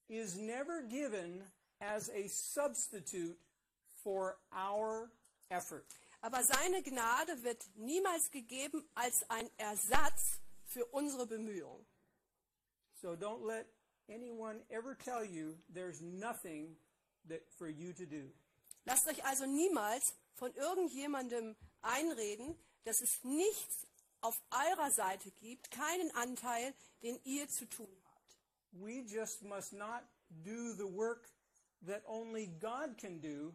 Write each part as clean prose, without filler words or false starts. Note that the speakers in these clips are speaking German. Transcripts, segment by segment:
is never given as a substitute for our effort. Aber seine Gnade wird niemals gegeben als ein Ersatz für unsere Bemühungen. So don't let anyone ever tell you there's nothing that for you to do. Lasst euch also niemals von irgendjemandem einreden, dass es nichts auf eurer Seite gibt, keinen Anteil, den ihr zu tun habt. We just must not do the work that only God can do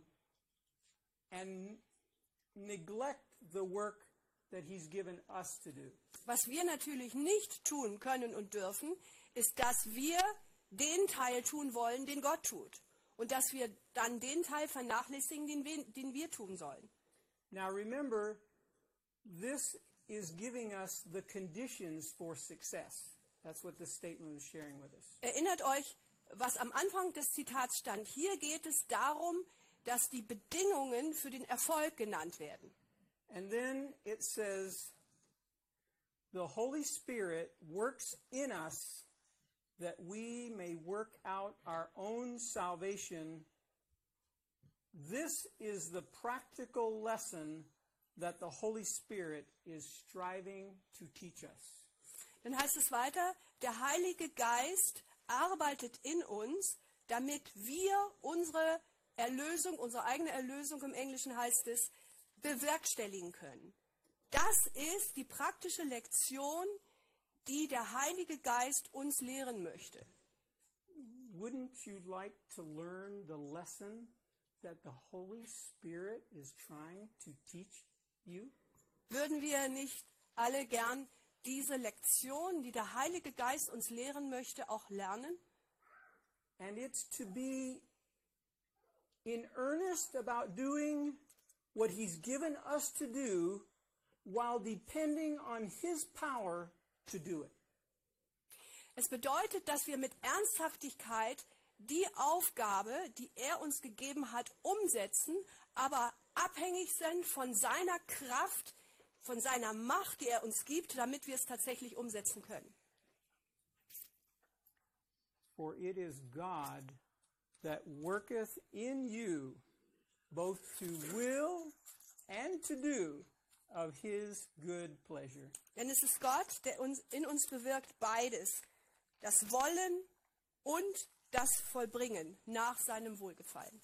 and neglect the work that He's given us to do. Was wir natürlich nicht tun können und dürfen, ist, dass wir den Teil tun wollen, den Gott tut. Und dass wir dann den Teil vernachlässigen, den wir tun sollen. Now remember, this is giving us the conditions for success. That's what this statement was sharing with us. Erinnert euch, was am Anfang des Zitats stand. Hier geht es darum, dass die Bedingungen für den Erfolg genannt werden. And then it says, the Holy Spirit works in us that we may work out our own salvation. This is the practical lesson that the Holy Spirit is striving to teach us. Dann heißt es weiter, der Heilige Geist arbeitet in uns, damit wir unsere Erlösung, unsere eigene Erlösung im Englischen heißt es, bewerkstelligen können. Das ist die praktische Lektion, die der Heilige Geist uns lehren möchte. Wouldn't you like to learn the lesson that the Holy Spirit is trying to teach you? Würden wir nicht alle gern diese Lektion, die der Heilige Geist uns lehren möchte, auch lernen? And it's to be in earnest about doing what He's given us to do while depending on His power to do it. Es bedeutet, dass wir mit Ernsthaftigkeit die Aufgabe, die er uns gegeben hat, umsetzen, aber abhängig sind von seiner Kraft, von seiner Macht, die er uns gibt, damit wir es tatsächlich umsetzen können. For it is God that worketh in you both to will and to do of His good pleasure. Denn es ist Gott, der in uns bewirkt beides, das Wollen und das Vollbringen nach seinem Wohlgefallen.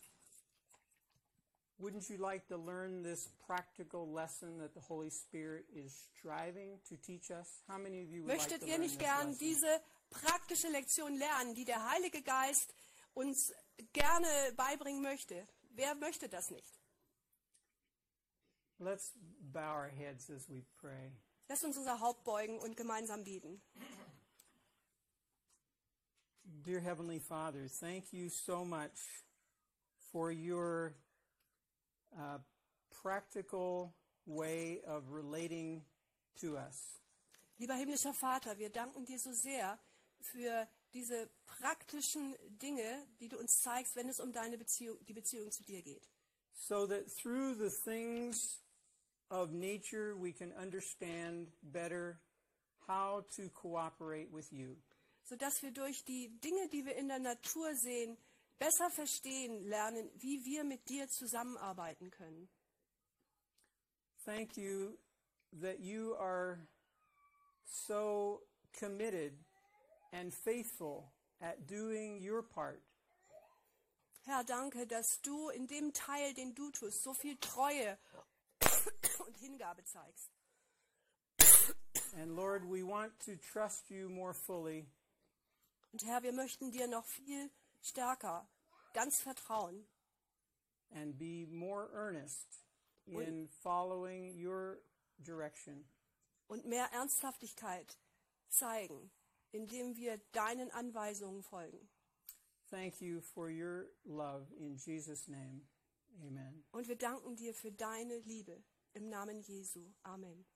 Wouldn't you like to learn this practical lesson that the Holy Spirit is striving to teach us? How many of you would like to Möchtet ihr learn nicht this gern lesson? diese praktische Lektion lernen, die der Heilige Geist uns gerne beibringen möchte? Wer möchte das nicht? Let's bow our heads as we pray. Lasst uns unser Haupt beugen und gemeinsam beten. Dear Heavenly Father, thank you so much for your practical way of relating to us. Lieber himmlischer Vater, wir danken dir so sehr für diese praktischen Dinge, die du uns zeigst, wenn es um die Beziehung zu dir geht. So that through the things of nature we can understand better how to cooperate with you. Sodass wir durch die Dinge, die wir in der Natur sehen, besser verstehen lernen, wie wir mit dir zusammenarbeiten können. Thank you that you are so committed and faithful at doing your part. Herr, danke, dass du in dem Teil, den du tust, so viel Treue und Hingabe zeigst. And Lord, we want to trust you more fully. Und Herr, wir möchten dir noch viel stärker, ganz vertrauen. And be more earnest in following your direction. Und mehr Ernsthaftigkeit zeigen, indem wir deinen Anweisungen folgen. Thank you for your love in Jesus' name. Amen. Und wir danken dir für deine Liebe im Namen Jesu. Amen.